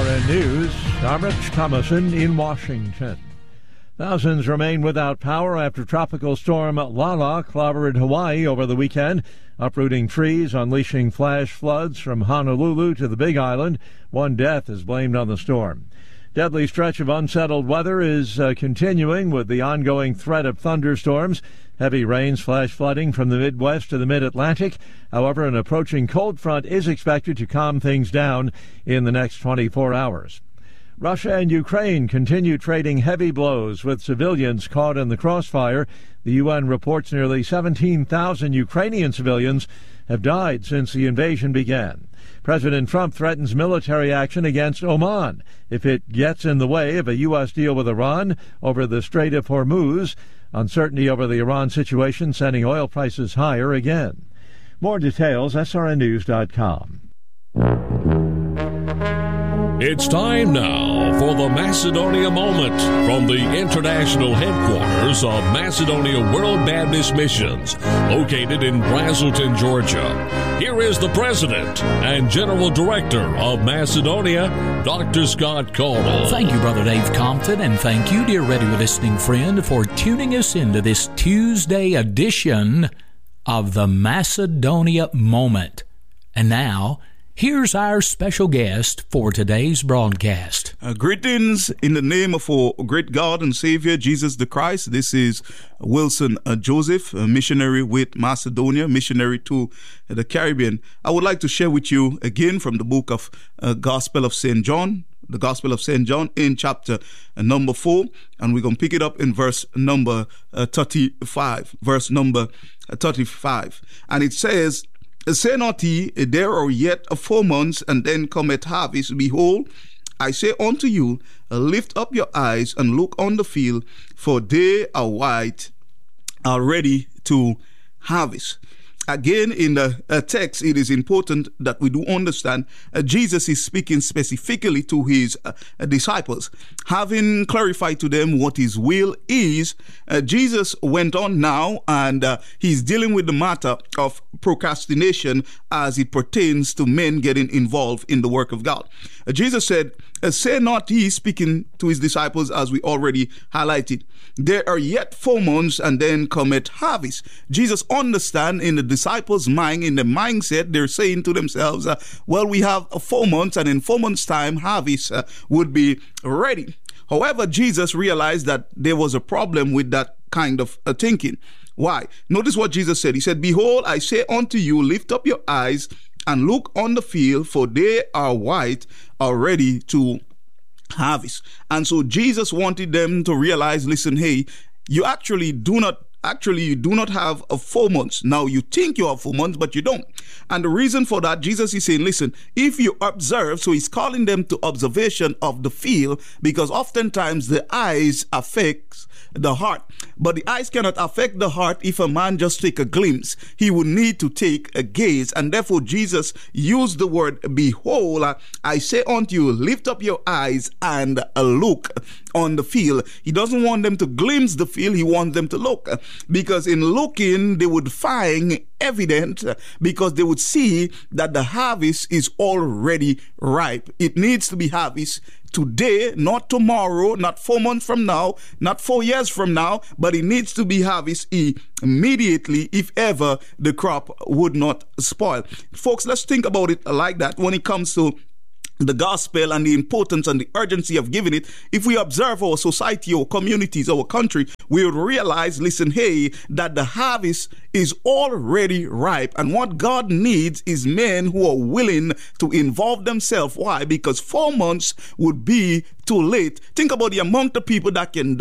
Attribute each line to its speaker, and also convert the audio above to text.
Speaker 1: SRN News, I'm Rich Thomason in Washington. Thousands remain without power after tropical storm Lala clobbered Hawaii over the weekend, uprooting trees, unleashing flash floods from Honolulu to the Big Island. One death is blamed on the storm. Deadly stretch of unsettled weather is continuing with the ongoing threat of thunderstorms. Heavy rains, flash flooding from the Midwest to the Mid-Atlantic. However, an approaching cold front is expected to calm things down in the next 24 hours. Russia and Ukraine continue trading heavy blows with civilians caught in the crossfire. The UN reports nearly 17,000 Ukrainian civilians have died since the invasion began. President Trump threatens military action against Oman if it gets in the way of a U.S. deal with Iran over the Strait of Hormuz. Uncertainty over the Iran situation sending oil prices higher again. More details, srnnews.com.
Speaker 2: It's time now for the Macedonia Moment from the international headquarters of Macedonia World Baptist Missions, located in Braselton, Georgia. Here is the President and General Director of Macedonia, Dr. Scott Caldwell.
Speaker 3: Thank you, Brother Dave Compton, and thank you, dear radio listening friend, for tuning us into this Tuesday edition of the Macedonia Moment. And now, here's our special guest for today's broadcast.
Speaker 4: Greetings in the name of our great God and Savior, Jesus the Christ. This is Wilson Joseph, a missionary with Macedonia, missionary to the Caribbean. I would like to share with you again from the book of Gospel of St. John, the Gospel of St. John in chapter number 4, and we're going to pick it up in verse number 35. Verse number 35. And it says, "Say not ye, there are yet 4 months, and then cometh harvest. Behold, I say unto you, lift up your eyes and look on the field, for they are white, are ready to harvest." Again, in the text, it is important that we do understand Jesus is speaking specifically to his disciples. Having clarified to them what his will is, Jesus went on now and he's dealing with the matter of procrastination as it pertains to men getting involved in the work of God. Jesus said, "Say not ye," speaking to his disciples as we already highlighted, "there are yet 4 months and then cometh harvest." Jesus understand in the disciples' mind, in the mindset, they're saying to themselves, well, we have 4 months, and in 4 months' time, harvest would be ready. However, Jesus realized that there was a problem with that kind of thinking. Why? Notice what Jesus said. He said, "Behold, I say unto you, lift up your eyes and look on the field, for they are white, are ready to harvest." And so Jesus wanted them to realize, listen, hey, you do not have 4 months. Now you think you have 4 months, but you don't. And the reason for that, Jesus is saying, listen, if you observe, so he's calling them to observation of the field, because oftentimes the eyes affects the heart. But the eyes cannot affect the heart if a man just take a glimpse. He would need to take a gaze. And therefore Jesus used the word, "Behold, I say unto you, lift up your eyes and look on the field." He doesn't want them to glimpse the field. He wants them to look. Because in looking, they would find evident, because they would see that the harvest is already ripe. It needs to be harvest today, not tomorrow, not 4 months from now, not 4 years from now, but it needs to be harvest immediately if ever the crop would not spoil. Folks, let's think about it like that when it comes to the gospel and the importance and the urgency of giving it. If we observe our society, our communities, our country, we will realize, listen, hey, that the harvest is already ripe. And what God needs is men who are willing to involve themselves. Why? Because 4 months would be too late. Think about the amount of people that can